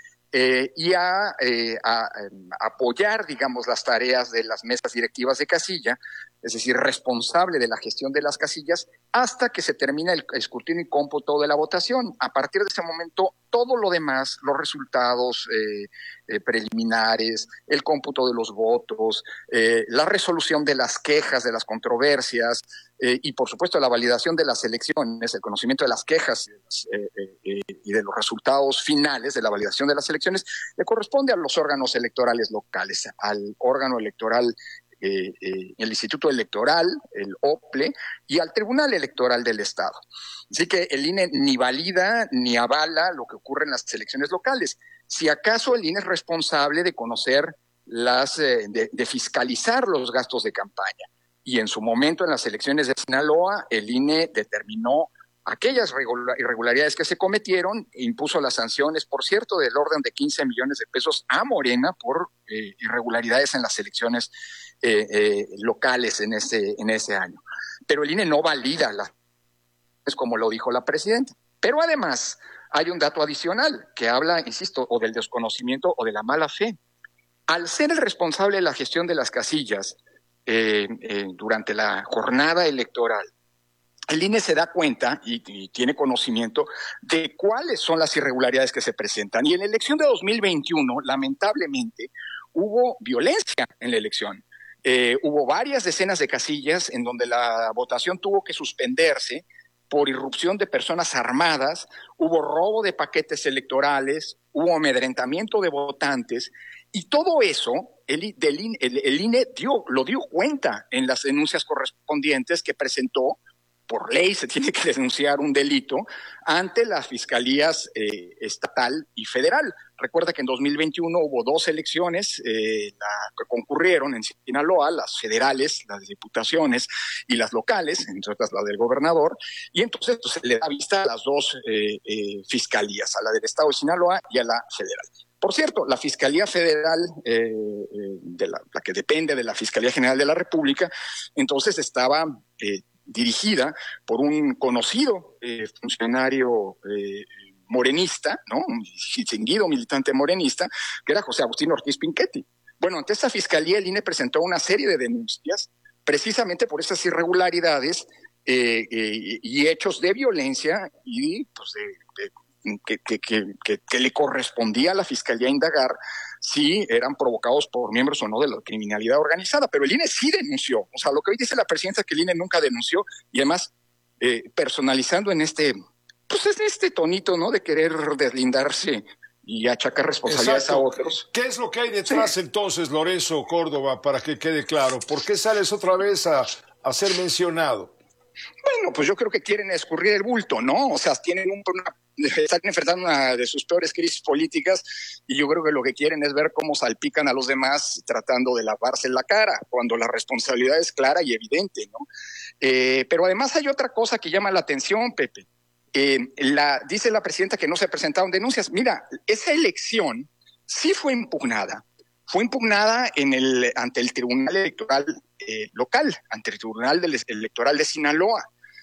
eh, y a, eh, a, a apoyar, digamos, las tareas de las mesas directivas de casilla, es decir, responsable de la gestión de las casillas, hasta que se termine el escrutinio y cómputo de la votación. A partir de ese momento, todo lo demás, los resultados eh, eh, preliminares, el cómputo de los votos, eh, la resolución de las quejas, de las controversias, eh, y por supuesto la validación de las elecciones, el conocimiento de las quejas eh, eh, y de los resultados finales de la validación de las elecciones, le corresponde a los órganos electorales locales, al órgano electoral Eh, eh, el Instituto Electoral, el O P L E, y al Tribunal Electoral del Estado. Así que el I N E ni valida ni avala lo que ocurre en las elecciones locales. Si acaso el I N E es responsable de conocer las, eh, de, de fiscalizar los gastos de campaña. Y en su momento, en las elecciones de Sinaloa, el I N E determinó aquellas irregularidades que se cometieron e impuso las sanciones, por cierto, del orden de quince millones de pesos a Morena por eh, irregularidades en las elecciones eh, eh, locales en ese, en ese año. Pero el I N E no valida las, es como lo dijo la presidenta. Pero además hay un dato adicional que habla, insisto, o del desconocimiento o de la mala fe. Al ser el responsable de la gestión de las casillas eh, eh, durante la jornada electoral, el I N E se da cuenta y, y tiene conocimiento de cuáles son las irregularidades que se presentan. Y en la elección de dos mil veintiuno, lamentablemente, hubo violencia en la elección. Eh, hubo varias decenas de casillas en donde la votación tuvo que suspenderse por irrupción de personas armadas, hubo robo de paquetes electorales, hubo amedrentamiento de votantes, y todo eso el, del, el, el I N E dio, lo dio cuenta en las denuncias correspondientes que presentó. Por ley se tiene que denunciar un delito ante las fiscalías eh, estatal y federal. Recuerda que en dos mil veintiuno hubo dos elecciones eh, la, que concurrieron en Sinaloa, las federales, las diputaciones y las locales, entre otras la del gobernador, y entonces pues, se le da vista a las dos eh, eh, fiscalías, a la del estado de Sinaloa y a la federal. Por cierto, la Fiscalía Federal, eh, de la, la que depende de la Fiscalía General de la República, entonces estaba eh, dirigida por un conocido eh, funcionario eh, morenista, ¿no? Un distinguido militante morenista, que era José Agustín Ortiz Pinchetti. Bueno, ante esta fiscalía el I N E presentó una serie de denuncias precisamente por esas irregularidades eh, eh, y hechos de violencia y pues de, de Que, que, que, que le correspondía a la Fiscalía indagar si eran provocados por miembros o no de la criminalidad organizada. Pero el I N E sí denunció. O sea, lo que hoy dice la presidenta es que el I N E nunca denunció, y además eh, personalizando en este, pues en este tonito, ¿no? De querer deslindarse y achacar responsabilidades Exacto. a otros. ¿Qué es lo que hay detrás sí. entonces, Lorenzo Córdoba, para que quede claro? ¿Por qué sales otra vez a, a ser mencionado? Bueno, pues yo creo que quieren escurrir el bulto, ¿no? O sea, tienen un, una, están enfrentando una de sus peores crisis políticas y yo creo que lo que quieren es ver cómo salpican a los demás tratando de lavarse la cara, cuando la responsabilidad es clara y evidente, ¿no? Eh, pero además hay otra cosa que llama la atención, Pepe. Eh, la, dice la presidenta que no se presentaron denuncias. Mira, esa elección sí fue impugnada. Fue impugnada en el, ante el Tribunal Electoral eh, local, ante el Tribunal del, Electoral de Sinaloa.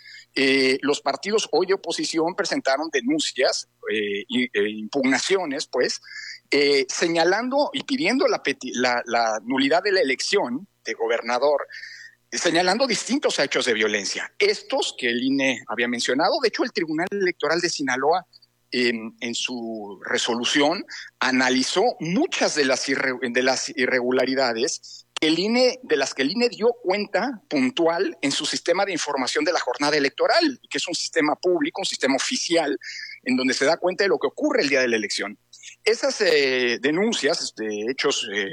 Eh, los partidos hoy de oposición presentaron denuncias, eh, y, eh, impugnaciones, pues, eh, señalando y pidiendo la, la, la nulidad de la elección de gobernador señalando distintos hechos de violencia. Estos que el I N E había mencionado, de hecho el Tribunal Electoral de Sinaloa en, en su resolución analizó muchas de las, irre, de las irregularidades que el I N E, de las que el I N E dio cuenta puntual en su sistema de información de la jornada electoral, que es un sistema público, un sistema oficial, en donde se da cuenta de lo que ocurre el día de la elección. Esas eh, denuncias de hechos eh,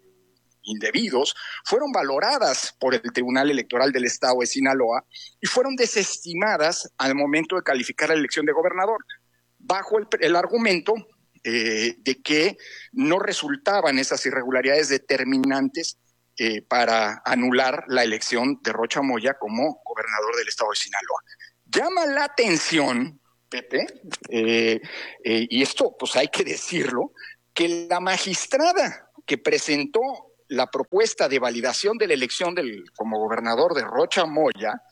indebidos fueron valoradas por el Tribunal Electoral del Estado de Sinaloa y fueron desestimadas al momento de calificar la elección de gobernador, bajo el, el argumento eh, de que no resultaban esas irregularidades determinantes eh, para anular la elección de Rocha Moya como gobernador del Estado de Sinaloa. Llama la atención, Pepe, eh, eh, y esto pues hay que decirlo, que la magistrada que presentó la propuesta de validación de la elección del, como gobernador de Rocha Moya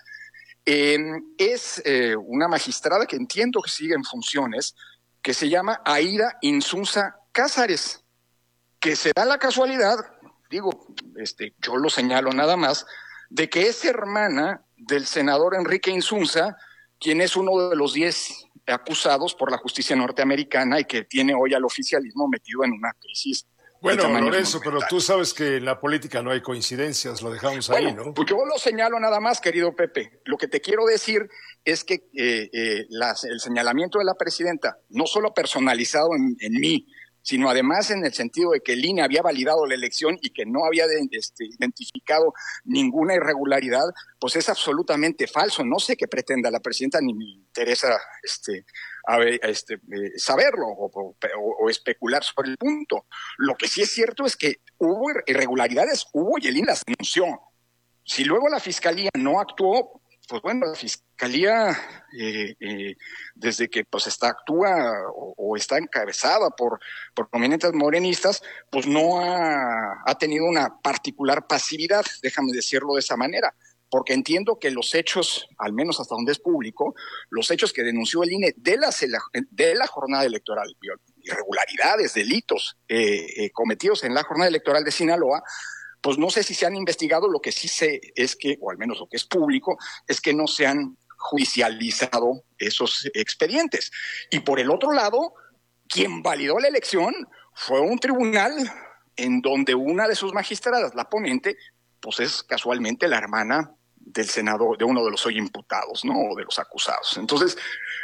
eh, es eh, una magistrada que entiendo que sigue en funciones, que se llama Aida Insunza Cázares, que se da la casualidad, digo, este, yo lo señalo nada más, de que es hermana del senador Enrique Insunza, quien es uno de los diez acusados por la justicia norteamericana y que tiene hoy al oficialismo metido en una crisis. Bueno, Lorenzo, pero tú sabes que en la política no hay coincidencias, lo dejamos bueno, ahí, ¿no? Pues yo lo señalo nada más, querido Pepe. Lo que te quiero decir es que eh, eh, las, el señalamiento de la presidenta, no solo personalizado en, en mí, sino además en el sentido de que el I N E había validado la elección y que no había de, este, identificado ninguna irregularidad, pues es absolutamente falso. No sé qué pretenda la presidenta, ni me interesa este, a ver, este, eh, saberlo o, o, o especular sobre el punto. Lo que sí es cierto es que hubo irregularidades, hubo y el I N E las denunció. Si luego la Fiscalía no actuó, pues bueno, la Fiscalía, eh, eh, desde que pues está actúa o, o está encabezada por, por prominentes morenistas, pues no ha, ha tenido una particular pasividad, déjame decirlo de esa manera, porque entiendo que los hechos, al menos hasta donde es público, los hechos que denunció el I N E de la, de la jornada electoral, irregularidades, delitos eh, eh, cometidos en la jornada electoral de Sinaloa, pues no sé si se han investigado. Lo que sí sé es que, o al menos lo que es público, es que no se han judicializado esos expedientes. Y por el otro lado, quien validó la elección fue un tribunal en donde una de sus magistradas, la ponente, pues es casualmente la hermana del senador, de uno de los hoy imputados, ¿no? O de los acusados. Entonces,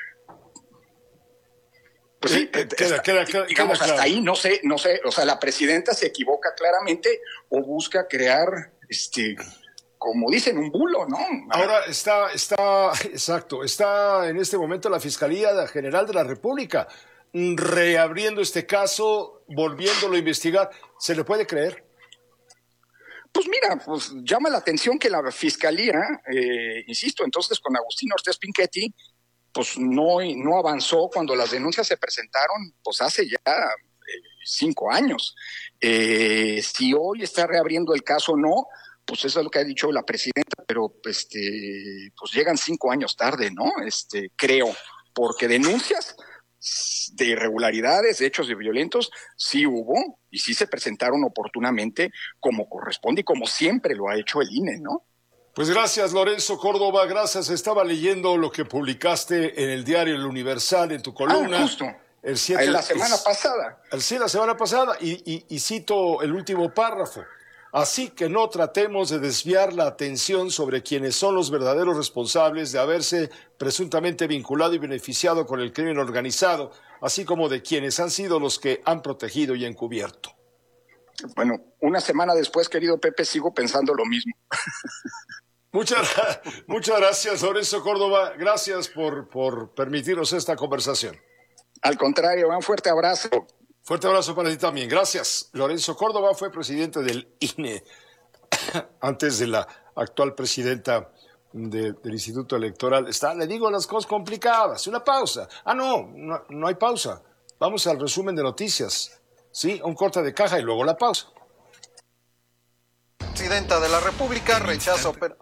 pues sí, eh, queda, queda, queda, digamos, queda hasta ahí, no sé, no sé, o sea, la presidenta se equivoca claramente o busca crear, este, como dicen, un bulo, ¿no? Ahora está, está, exacto, está en este momento la Fiscalía General de la República reabriendo este caso, volviéndolo a investigar. ¿Se le puede creer? Pues mira, pues llama la atención que la Fiscalía, eh, insisto, entonces con Agustín Ortiz Pinchetti, pues no, no avanzó cuando las denuncias se presentaron, pues hace ya eh, cinco años. Eh, si hoy está reabriendo el caso o no, pues eso es lo que ha dicho la presidenta, pero este, pues llegan cinco años tarde, ¿no? Este, creo, porque denuncias de irregularidades, de hechos de violentos, sí hubo y sí se presentaron oportunamente como corresponde y como siempre lo ha hecho el I N E, ¿no? Pues gracias, Lorenzo Córdoba, gracias. Estaba leyendo lo que publicaste en el diario El Universal, en tu columna. Ah, justo. El siete, en la semana es, pasada. El, sí, la semana pasada, y, y, y cito el último párrafo. Así que no tratemos de desviar la atención sobre quienes son los verdaderos responsables de haberse presuntamente vinculado y beneficiado con el crimen organizado, así como de quienes han sido los que han protegido y encubierto. Bueno, una semana después, querido Pepe, sigo pensando lo mismo. Muchas, muchas gracias, Lorenzo Córdoba. Gracias por, por permitirnos esta conversación. Al contrario, un fuerte abrazo. Fuerte abrazo para ti también. Gracias. Lorenzo Córdoba fue presidente del I N E antes de la actual presidenta de, del Instituto Electoral. Está, le digo las cosas complicadas. Una pausa. Ah, no, no, no hay pausa. Vamos al resumen de noticias. Sí, un corte de caja y luego la pausa. Presidenta de la República rechaza operaciones.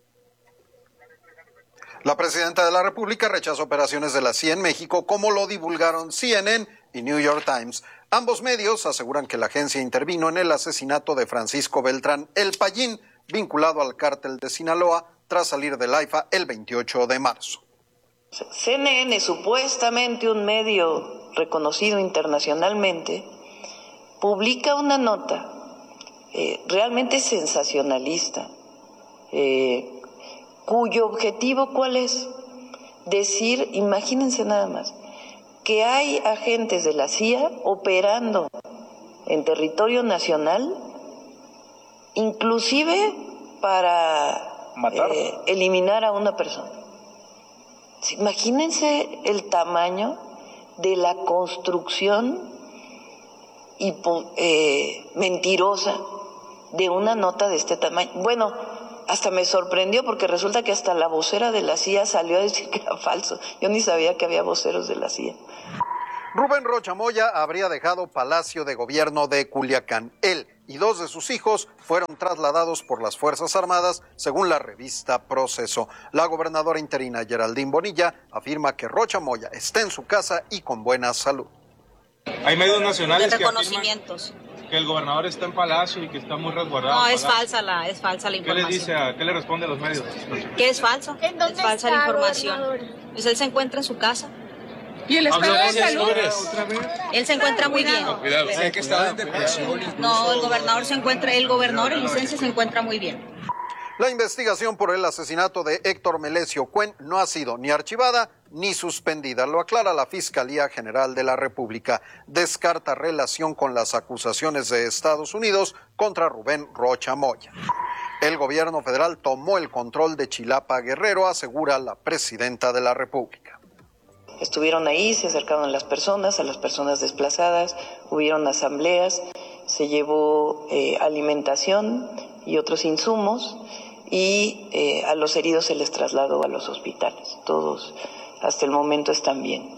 La presidenta de la República rechaza operaciones de la C I A en México, como lo divulgaron C N N y New York Times. Ambos medios aseguran que la agencia intervino en el asesinato de Francisco Beltrán El Payín, vinculado al cártel de Sinaloa tras salir del AIFA el veintiocho de marzo. C N N, supuestamente un medio reconocido internacionalmente, publica una nota eh, realmente sensacionalista, eh, cuyo objetivo, ¿cuál es? Decir, imagínense nada más, que hay agentes de la C I A operando en territorio nacional, inclusive para eh, eliminar a una persona. Imagínense el tamaño de la construcción hipo, eh, mentirosa de una nota de este tamaño. Bueno, hasta me sorprendió porque resulta que hasta la vocera de la C I A salió a decir que era falso. Yo ni sabía que había voceros de la C I A. Rubén Rocha Moya habría dejado Palacio de Gobierno de Culiacán. Él y dos de sus hijos fueron trasladados por las Fuerzas Armadas, según la revista Proceso. La gobernadora interina Geraldine Bonilla afirma que Rocha Moya está en su casa y con buena salud. Hay medios nacionales de que reconocimientos. Que el gobernador está en Palacio y que está muy resguardado. No, es falsa la, es falsa la información. ¿Qué le dice a, qué le responde a los medios? Que es falso, es falsa la información. Pues él se encuentra en su casa. ¿Y el estado de salud? Él se encuentra muy bien. No, cuidado, sé que está en depresión. No, el gobernador se encuentra, el gobernador en licencia se encuentra muy bien. La investigación por el asesinato de Héctor Melesio Cuen no ha sido ni archivada ni suspendida, lo aclara la Fiscalía General de la República. Descarta relación con las acusaciones de Estados Unidos contra Rubén Rocha Moya. El gobierno federal tomó el control de Chilapa Guerrero, asegura la presidenta de la República. Estuvieron ahí, se acercaron a las personas, a las personas desplazadas, hubieron asambleas, se llevó eh, alimentación y otros insumos y eh, a los heridos se les trasladó a los hospitales. Todos hasta el momento están bien.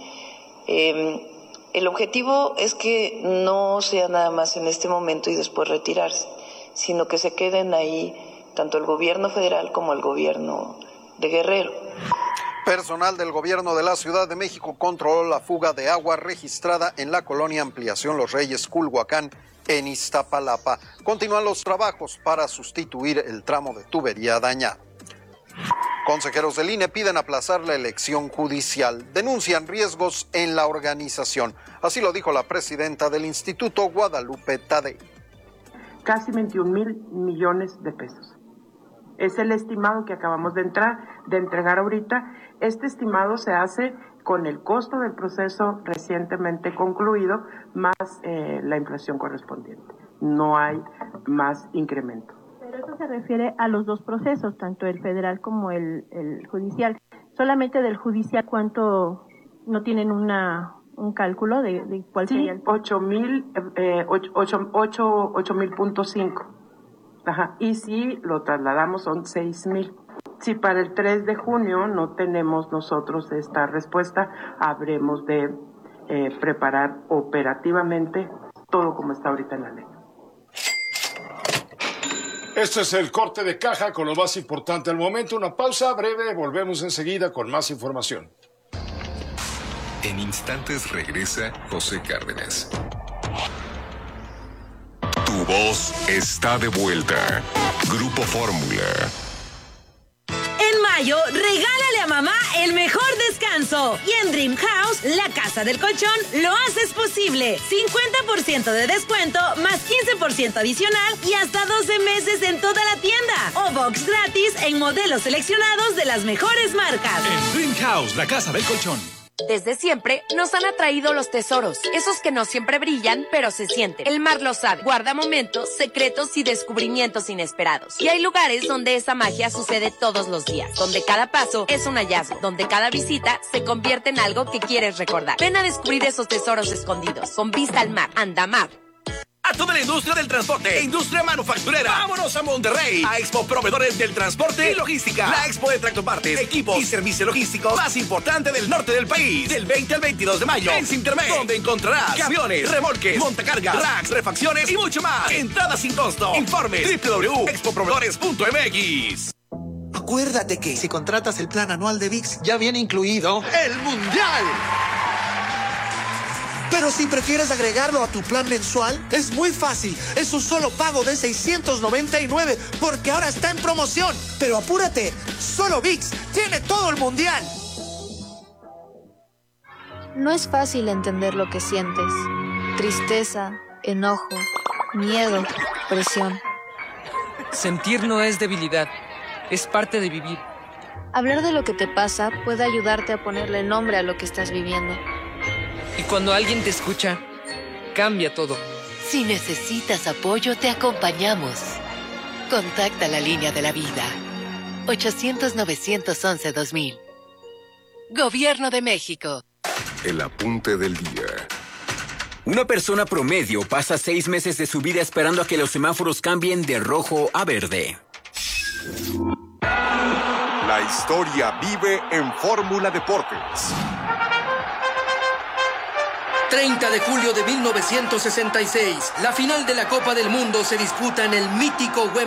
Eh, el objetivo es que no sea nada más en este momento y después retirarse, sino que se queden ahí tanto el gobierno federal como el gobierno de Guerrero. Personal del gobierno de la Ciudad de México controló la fuga de agua registrada en la colonia Ampliación Los Reyes Culhuacán, en Iztapalapa. Continúan los trabajos para sustituir el tramo de tubería dañado. Consejeros del I N E piden aplazar la elección judicial. Denuncian riesgos en la organización. Así lo dijo la presidenta del instituto, Guadalupe Tadei. Casi veintiún mil millones de pesos. Es el estimado que acabamos de entrar, de entregar ahorita. Este estimado se hace con el costo del proceso recientemente concluido, más eh, la inflación correspondiente. No hay más incremento. Pero eso se refiere a los dos procesos, tanto el federal como el, el judicial. Solamente del judicial, ¿cuánto no tienen una un cálculo de, de cuál sí, sería el? ocho mil, eh, ocho mil punto cinco. Ajá. Y si lo trasladamos son seis mil. Si para el tres de junio no tenemos nosotros esta respuesta, habremos de eh, preparar operativamente todo como está ahorita en la ley. Este es el corte de caja con lo más importante al momento. Una pausa breve, volvemos enseguida con más información. En instantes regresa José Cárdenas. Tu voz está de vuelta. Grupo Fórmula. En mayo, regálale a mamá el mejor descanso. Y en Dream House, la casa del colchón, lo haces posible. cincuenta por ciento de descuento, más quince por ciento adicional y hasta doce meses en toda la tienda. O box gratis en modelos seleccionados de las mejores marcas. En Dream House, la casa del colchón. Desde siempre nos han atraído los tesoros, esos que no siempre brillan, pero se sienten. El mar lo sabe, guarda momentos, secretos y descubrimientos inesperados. Y hay lugares donde esa magia sucede todos los días, donde cada paso es un hallazgo, donde cada visita se convierte en algo que quieres recordar. Ven a descubrir esos tesoros escondidos, con vista al mar, Andamar. A toda la industria del transporte e industria manufacturera. ¡Vámonos a Monterrey! A Expo Proveedores del Transporte y Logística. La expo de tractopartes, equipos y servicio logístico más importante del norte del país. Del veinte al veintidós de mayo en Sintermex, donde encontrarás camiones, remolques, montacargas, racks, refacciones y mucho más. Entrada sin costo. Informe doble u doble u doble u punto expo proveedores punto m x. Acuérdate que si contratas el plan anual de V I X, ya viene incluido el Mundial. Pero si prefieres agregarlo a tu plan mensual, es muy fácil. Es un solo pago de seiscientos noventa y nueve porque ahora está en promoción. Pero apúrate, solo ViX tiene todo el mundial. No es fácil entender lo que sientes. Tristeza, enojo, miedo, presión. Sentir no es debilidad, es parte de vivir. Hablar de lo que te pasa puede ayudarte a ponerle nombre a lo que estás viviendo. Y cuando alguien te escucha, cambia todo. Si necesitas apoyo, te acompañamos. Contacta la línea de la vida. ochocientos, novecientos once, dos mil. Gobierno de México. El apunte del día. Una persona promedio pasa seis meses de su vida esperando a que los semáforos cambien de rojo a verde. La historia vive en Fórmula Deportes. treinta de julio de mil novecientos sesenta y seis, la final de la Copa del Mundo se disputa en el mítico Wembley.